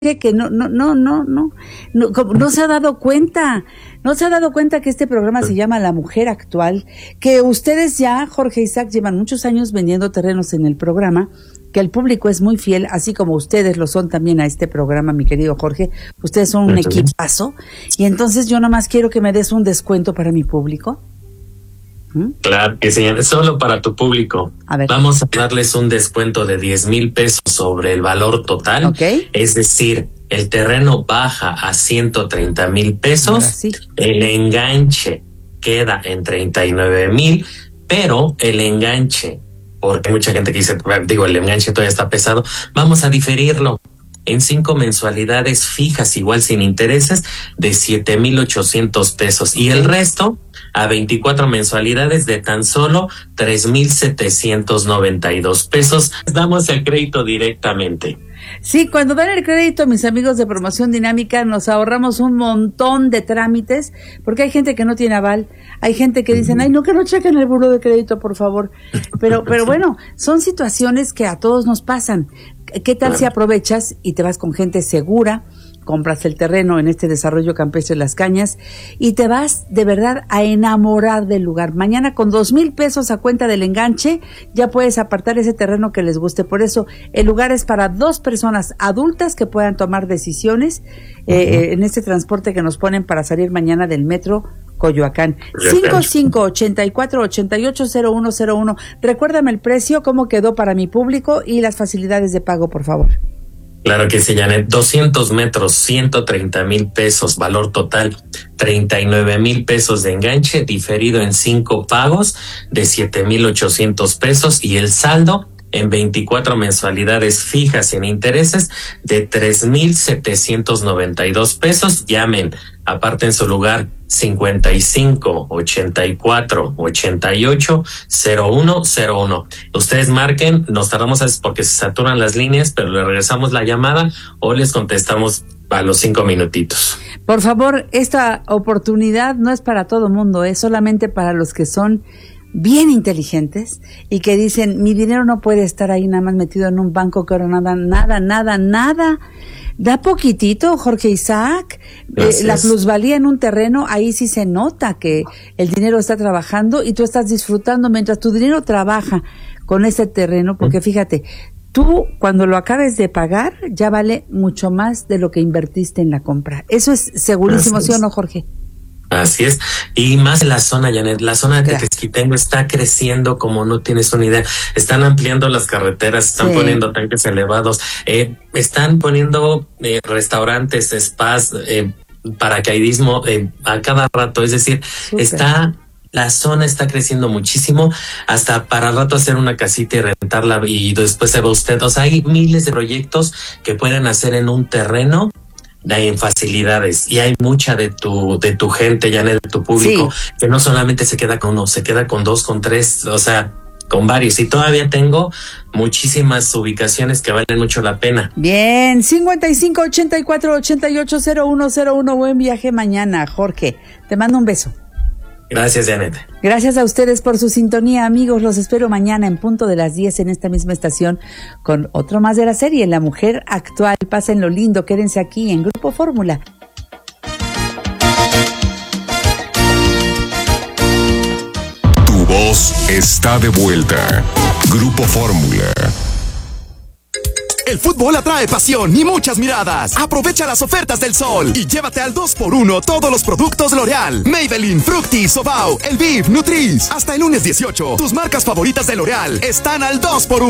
que no se ha dado cuenta, que este programa se llama La Mujer Actual, que ustedes ya, Jorge Isaac, llevan muchos años vendiendo terrenos en el programa, que el público es muy fiel, así como ustedes lo son también a este programa, mi querido Jorge. Ustedes son un equipazo, y entonces yo nomás quiero que me des un descuento para mi público. Claro que sí, solo para tu público. Vamos a darles un descuento de 10,000 pesos sobre el valor total. Okay. Es decir, el terreno baja a 130,000 pesos. Sí. El enganche queda en 39,000, pero el enganche, porque hay mucha gente que dice, el enganche todavía está pesado, vamos a diferirlo en 5 mensualidades fijas, igual sin intereses, de 7,800 pesos. Y el resto a 24 mensualidades de tan solo 3,792 pesos. Damos el crédito directamente. Sí, cuando dan el crédito, mis amigos de Promoción Dinámica, nos ahorramos un montón de trámites, porque hay gente que no tiene aval, hay gente que dicen, ay, no, que no chequen el buró de crédito, por favor. Pero bueno, son situaciones que a todos nos pasan. ¿Qué tal si aprovechas y te vas con gente segura, compras el terreno en este desarrollo campestre de Las Cañas y te vas de verdad a enamorar del lugar? Mañana con 2,000 pesos a cuenta del enganche ya puedes apartar ese terreno que les guste. Por eso el lugar es para 2 personas adultas que puedan tomar decisiones en este transporte que nos ponen para salir mañana del metro Coyoacán. 5584-880101. Recuérdame el precio, cómo quedó para mi público y las facilidades de pago, por favor. Claro que sí, Janet. 200 metros, 130,000 pesos, valor total 39,000 pesos de enganche, diferido en 5 pagos de 7,800 pesos, y el saldo en 24 mensualidades fijas sin intereses de 3,792 pesos. Llamen, aparten su lugar 55-84-88-0101. Ustedes marquen, nos tardamos a veces porque se saturan las líneas, pero le regresamos la llamada o les contestamos a los 5 minutitos. Por favor, esta oportunidad no es para todo mundo, es solamente para los que son bien inteligentes y que dicen, mi dinero no puede estar ahí nada más metido en un banco que ahora nada. Da poquitito, Jorge Isaac. La plusvalía en un terreno, ahí sí se nota que el dinero está trabajando y tú estás disfrutando mientras tu dinero trabaja con ese terreno, porque fíjate, tú cuando lo acabes de pagar ya vale mucho más de lo que invertiste en la compra. Eso es segurísimo, ¿sí o no, Jorge? Así es, y más en la zona, Janet, la zona de Tequisquitengo está creciendo como no tienes una idea. Están ampliando las carreteras, están poniendo tanques elevados, están poniendo restaurantes, spas, paracaidismo a cada rato. Es decir, la zona está creciendo muchísimo, hasta para rato hacer una casita y rentarla y después se va usted. O sea, hay miles de proyectos que pueden hacer en un terreno. En facilidades, y hay mucha de tu gente, ya de tu público, que no solamente se queda con uno, se queda con 2, con 3, o sea, con varios, y todavía tengo muchísimas ubicaciones que valen mucho la pena. Bien, 55-84-88-0101. Buen viaje mañana, Jorge. Te mando un beso. Gracias, Janet. Gracias a ustedes por su sintonía, amigos. Los espero mañana en punto de las 10 en esta misma estación con otro más de la serie La Mujer Actual. Pásenlo lindo, quédense aquí en Grupo Fórmula. Tu voz está de vuelta. Grupo Fórmula. El fútbol atrae pasión y muchas miradas. Aprovecha las ofertas del sol y llévate al 2x1 todos los productos L'Oreal, Maybelline, Fructis, Sobao, Elvive, Nutriz. Hasta el lunes 18, tus marcas favoritas de L'Oreal están al 2x1.